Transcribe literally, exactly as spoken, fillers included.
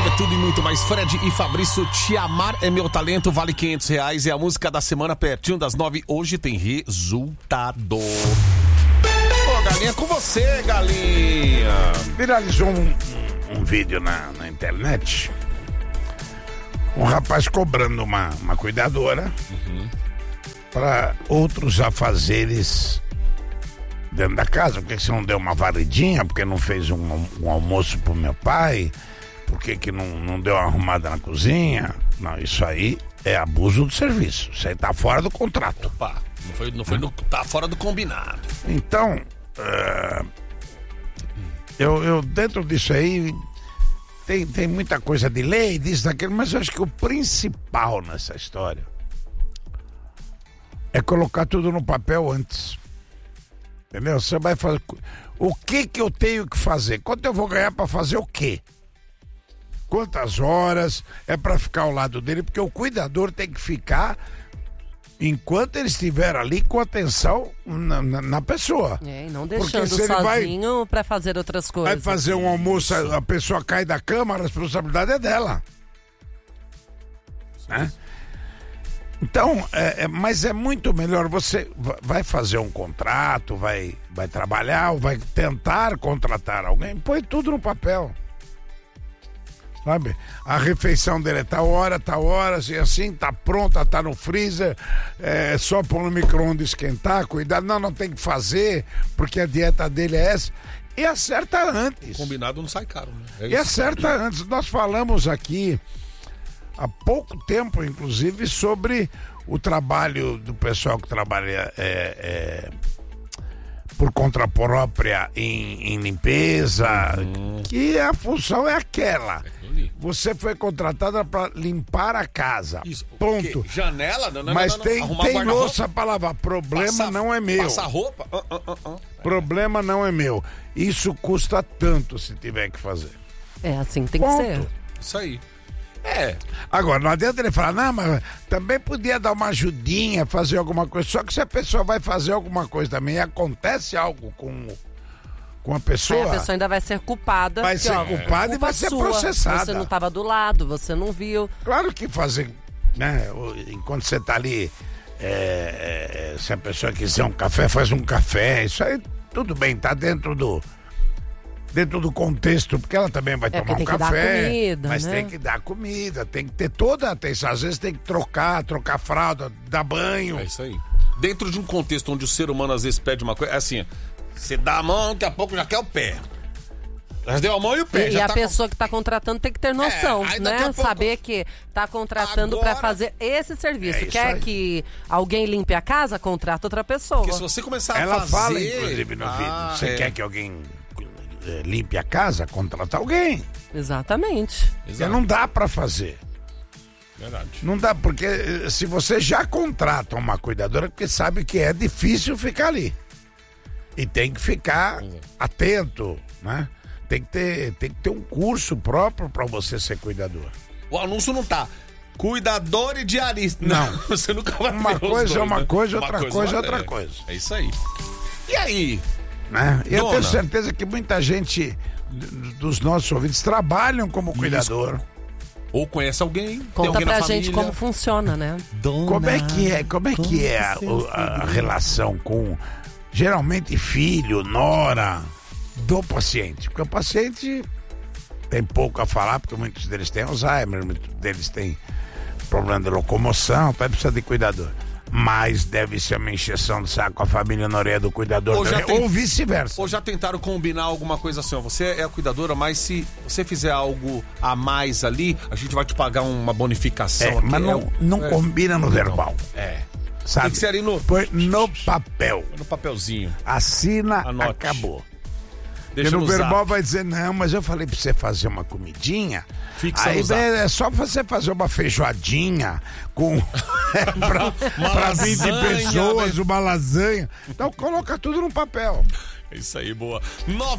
é tudo e muito mais. Fred e Fabrício, Te Amar é Meu Talento, vale quinhentos reais. É a música da semana, pertinho das nove. Hoje tem resultado. Ô, Galinha, com você, Galinha. Viralizou um, um vídeo na, na internet. Um rapaz cobrando uma, uma cuidadora uhum. para outros afazeres dentro da casa. Por que você não deu uma varridinha? Por que não fez um, um almoço pro meu pai? Por que que não, não deu uma arrumada na cozinha? Não, isso aí é abuso do serviço. Isso aí tá fora do contrato. Opa, não foi, não foi no, tá fora do combinado. Então, uh, eu, eu dentro disso aí tem, tem muita coisa de lei, disso, daquilo, mas eu acho que o principal nessa história é colocar tudo no papel antes. Entendeu? Você vai fazer... O que que eu tenho que fazer? Quanto eu vou ganhar para fazer o quê? Quantas horas é para ficar ao lado dele? Porque o cuidador tem que ficar enquanto ele estiver ali com atenção na, na, na pessoa. É, e não deixando sozinho para fazer outras coisas. Vai fazer um almoço, a pessoa cai da cama, a responsabilidade é dela. Né? Então, é, é, mas é muito melhor você vai fazer um contrato, vai, vai trabalhar, ou vai tentar contratar alguém, põe tudo no papel. Sabe? A refeição dele é tal hora, tal hora, assim, assim, tá pronta, tá no freezer, é só pôr no micro-ondas esquentar, cuidado, não, não tem que fazer, porque a dieta dele é essa. E acerta antes. Combinado não sai caro, né? É e acerta antes. Nós falamos aqui há pouco tempo, inclusive, sobre o trabalho do pessoal que trabalha é, é, por conta própria em, em limpeza, uhum. que a função é aquela. Você foi contratada para limpar a casa. Isso. Ponto. Janela? Não, não, Mas não, não, tem, não. tem louça para lavar. Problema passa, não é meu. Passa roupa? Uh, uh, uh, uh. Problema não é meu. Isso custa tanto se tiver que fazer. É assim tem Ponto. que ser. Isso aí. É. Agora, não adianta ele falar, não, mas também podia dar uma ajudinha, fazer alguma coisa. Só que se a pessoa vai fazer alguma coisa também e acontece algo com, com a pessoa... Aí a pessoa ainda vai ser culpada. Vai ser ó, culpada e vai ser sua. processada. Você não estava do lado, você não viu. Claro que fazer, né, enquanto você está ali, é, é, se a pessoa quiser um café, faz um café. Isso aí, tudo bem, tá dentro do... dentro do contexto, porque ela também vai é tomar um tem café, que dar comida, mas né? tem que dar comida, tem que ter toda a atenção. Às vezes tem que trocar, trocar fralda, dar banho. É isso aí. Dentro de um contexto onde o ser humano às vezes pede uma coisa, é assim, você dá a mão, daqui a pouco já quer o pé. Já deu a mão e o pé. E, já e a tá pessoa com... que está contratando tem que ter noção, é, né? Pouco... Saber que está contratando Agora... para fazer esse serviço. É Quer aí. que alguém limpe a casa, contrata outra pessoa. Porque se você começar Ela a fazer... fala, inclusive, no ah, vídeo, você é. quer que alguém limpe a casa, contrata alguém. Exatamente. Porque não dá para fazer. Verdade. Não dá, porque se você já contrata uma cuidadora, porque sabe que é difícil ficar ali. E tem que ficar uhum. atento, né? Tem que ter, tem que ter um curso próprio para você ser cuidador. O anúncio não tá. Cuidador e diarista. Não. Você nunca vai Uma ver coisa os dois, é uma né? coisa, uma outra coisa, coisa é uma... outra é, coisa. É isso aí. E aí? Né? Eu Dona. tenho certeza que muita gente dos nossos ouvintes trabalham como cuidador. Isso. Ou conhece alguém. Conta alguém pra na gente família. como funciona, né? Dona, como é que é, como é que é a, a, a relação com geralmente filho, nora do paciente? Porque o paciente tem pouco a falar, porque muitos deles têm Alzheimer, muitos deles têm problema de locomoção, então precisa de cuidador. Mas deve ser uma encheção de saco a família na orelha do cuidador, ou, já tem... ou vice-versa. Ou já tentaram combinar alguma coisa assim, ó, você é a cuidadora, mas se você fizer algo a mais ali, a gente vai te pagar uma bonificação. É, aqui. mas não, é, não é. combina no verbal. É. Sabe? Tem que ser ali no... Põe no papel. No papelzinho. Assina, Anote. acabou. Deixa Porque no, no verbal zap. vai dizer, não, mas eu falei pra você fazer uma comidinha. Fixa aí no zap. é, é só você fazer uma feijoadinha com pra, pra vinte pessoas, né? uma lasanha. Então coloca tudo no papel. É isso aí, boa.